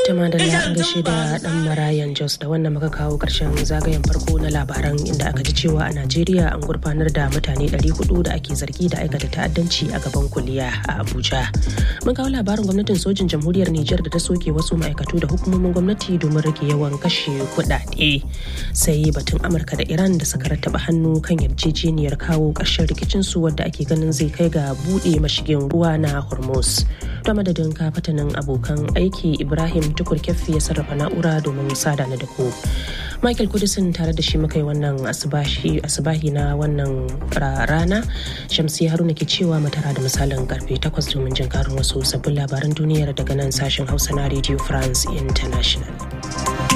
Tama da an gaishe da dan Marayan Jos da wannan muka kawo karshen zagayen farko na labaran inda aka ji cewa a Najeriya an gurfanar da mutane 400 da ake zargi da aikata ta'addanci a gaban kuliya a Abuja. Mun kawo labarin gwamnatin sojin jamhuriyar Nijar da ta soke wasu ma'aikatu da hukumomin gwamnati domin rage yawan kashe kuɗaɗe. Sai batun Amurka da Iran da suka rattaba hannu kan yarjejeniyar kawo ƙarshen rikicin su wadda ake ganin zai kai ga buɗe mashigin ruwa na Hormuz. Ta madadin kafatanin abokan aiki Ibrahim Tukur Keffi ya sarrafa na'ura domin sada na da ku. Michael Kudisin tare da shi muka yi wannan asibahi na wannan rana. Shamsi Haruna ke cewa matara da misalin karfe 8 domin jin karin wasu sabbin labaran duniyar daga nan sashen Hausa na Radio France International.